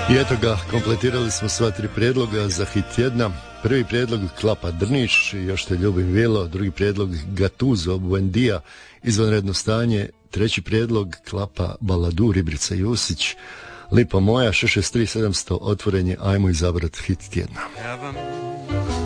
I eto ga, kompletirali smo sva tri prijedloga za hit tjedna. Prvi prijedlog Klapa Drniš, Još te ljubim Vilo. Drugi prijedlog Gatuzo, Buendija, Izvanredno stanje. Treći prijedlog Klapa Baladu, Ribrica Jusić, Lipa moja, 663 700, otvorenje, ajmo izabrat hit tjedna. Heaven